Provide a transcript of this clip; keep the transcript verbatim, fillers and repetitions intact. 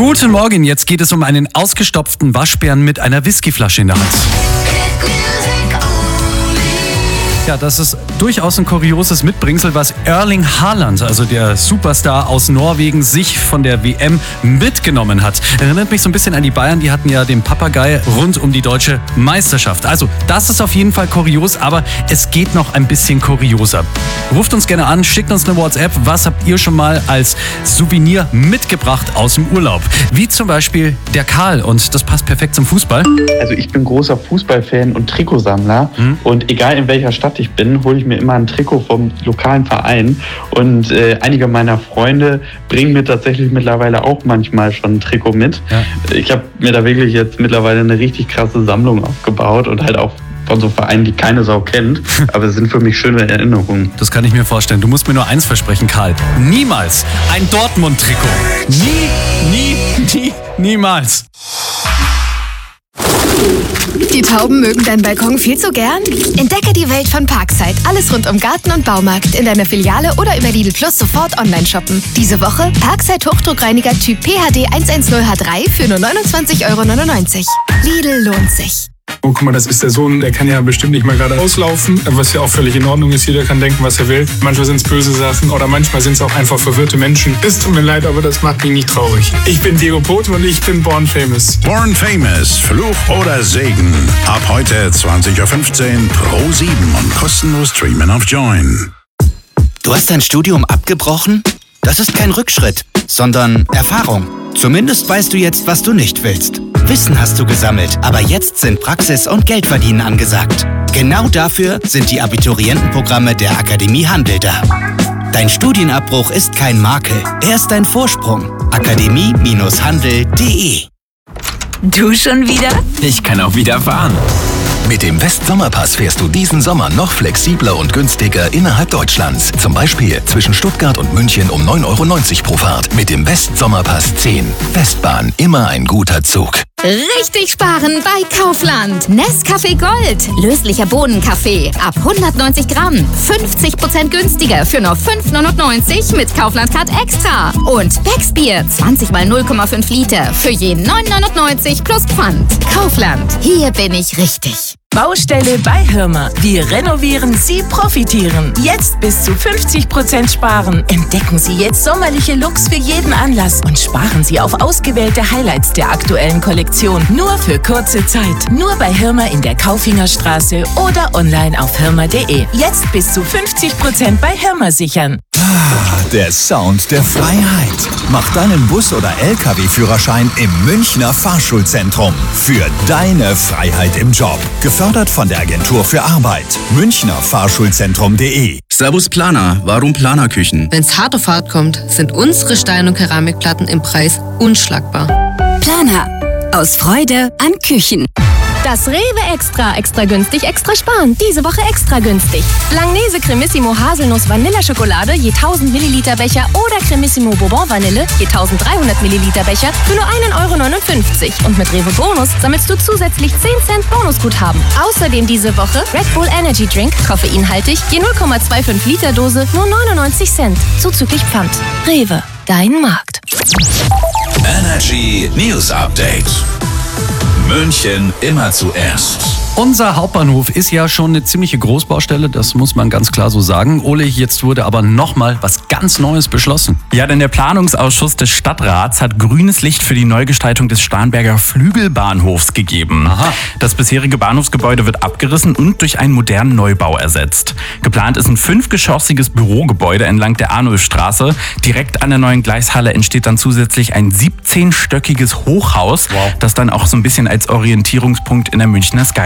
Guten Morgen, jetzt geht es um einen ausgestopften Waschbären mit einer Whiskyflasche in der Hand. Ja, das ist durchaus ein kurioses Mitbringsel, was Erling Haaland, also der Superstar aus Norwegen, sich von der W M mitgenommen hat. Erinnert mich so ein bisschen an die Bayern, die hatten ja den Papagei rund um die deutsche Meisterschaft. Also, das ist auf jeden Fall kurios, aber es geht noch ein bisschen kurioser. Ruft uns gerne an, schickt uns eine WhatsApp. Was habt ihr schon mal als Souvenir mitgebracht aus dem Urlaub? Wie zum Beispiel der Karl, und das passt perfekt zum Fußball. Also ich bin großer Fußballfan und Trikotsammler hm. und egal in welcher Stadt ich bin, hole ich mir immer ein Trikot vom lokalen Verein und äh, einige meiner Freunde bringen mir tatsächlich mittlerweile auch manchmal schon ein Trikot mit. Ja. Ich habe mir da wirklich jetzt mittlerweile eine richtig krasse Sammlung aufgebaut und halt auch von so Vereinen, die keine Sau kennt, aber es sind für mich schöne Erinnerungen. Das kann ich mir vorstellen. Du musst mir nur eins versprechen, Karl. Niemals ein Dortmund-Trikot. Nie, nie, nie, niemals. Die Tauben mögen deinen Balkon viel zu gern? Entdecke die Welt von Parkside. Alles rund um Garten und Baumarkt in deiner Filiale oder über Lidl Plus sofort online shoppen. Diese Woche Parkside Hochdruckreiniger Typ P H D hundertzehn H drei für nur neunundzwanzig Euro neunundneunzig. Lidl lohnt sich. Oh, guck mal, das ist der Sohn, der kann ja bestimmt nicht mal gerade auslaufen, was ja auch völlig in Ordnung ist. Jeder kann denken, was er will. Manchmal sind es böse Sachen oder manchmal sind es auch einfach verwirrte Menschen. Es tut mir leid, aber das macht mich nicht traurig. Ich bin Diego Poto und ich bin Born Famous. Born Famous, Fluch oder Segen. Ab heute zwanzig Uhr fünfzehn Pro sieben und kostenlos streamen auf Join. Du hast dein Studium abgebrochen? Das ist kein Rückschritt, sondern Erfahrung. Zumindest weißt du jetzt, was du nicht willst. Wissen hast du gesammelt, aber jetzt sind Praxis und Geldverdienen angesagt. Genau dafür sind die Abiturientenprogramme der Akademie Handel da. Dein Studienabbruch ist kein Makel, er ist dein Vorsprung. akademie Handel punkt de. Du schon wieder? Ich kann auch wieder fahren. Mit dem West-Sommerpass fährst du diesen Sommer noch flexibler und günstiger innerhalb Deutschlands. Zum Beispiel zwischen Stuttgart und München um neun Euro neunzig pro Fahrt. Mit dem West-Sommerpass zehn. Westbahn, immer ein guter Zug. Richtig sparen bei Kaufland. Nescafé Gold. Löslicher Bohnenkaffee. Ab hundertneunzig Gramm. fünfzig Prozent günstiger für nur fünf neunundneunzig mit Kaufland Card Extra. Und Becks Bier. zwanzig mal null Komma fünf Liter. Für jeden neun neunundneunzig plus Pfand. Kaufland. Hier bin ich richtig. Baustelle bei Hirmer. Wir renovieren, Sie profitieren. Jetzt bis zu fünfzig Prozent sparen. Entdecken Sie jetzt sommerliche Looks für jeden Anlass und sparen Sie auf ausgewählte Highlights der aktuellen Kollektion. Nur für kurze Zeit. Nur bei Hirmer in der Kaufingerstraße oder online auf hirmer punkt de. Jetzt bis zu fünfzig Prozent bei Hirmer sichern. Ah, der Sound der Freiheit. Mach deinen Bus- oder L K W-Führerschein im Münchner Fahrschulzentrum. Für deine Freiheit im Job. Gefördert von der Agentur für Arbeit. Münchner Fahrschulzentrum punkt de. Servus Planer, warum Planerküchen? Wenn's hart auf hart kommt, sind unsere Stein- und Keramikplatten im Preis unschlagbar. Planer. Aus Freude an Küchen. Das Rewe Extra. Extra günstig, extra sparen. Diese Woche extra günstig. Langnese Cremissimo Haselnuss Vanilleschokolade je tausend Milliliter Becher oder Cremissimo Bourbon Vanille je dreizehnhundert Milliliter Becher für nur ein Euro neunundfünfzig. Und mit Rewe Bonus sammelst du zusätzlich zehn Cent Bonusguthaben. Außerdem diese Woche Red Bull Energy Drink, koffeinhaltig, je null Komma fünfundzwanzig Liter Dose, nur neunundneunzig Cent. Zuzüglich Pfand. Rewe, dein Markt. Energy News Update. München immer zuerst. Unser Hauptbahnhof ist ja schon eine ziemliche Großbaustelle, das muss man ganz klar so sagen. Ole, jetzt wurde aber nochmal was ganz Neues beschlossen. Ja, denn der Planungsausschuss des Stadtrats hat grünes Licht für die Neugestaltung des Starnberger Flügelbahnhofs gegeben. Aha. Das bisherige Bahnhofsgebäude wird abgerissen und durch einen modernen Neubau ersetzt. Geplant ist ein fünfgeschossiges Bürogebäude entlang der Arnulfstraße. Direkt an der neuen Gleishalle entsteht dann zusätzlich ein siebzehnstöckiges Hochhaus, wow, das dann auch so ein bisschen als Orientierungspunkt in der Münchner Sky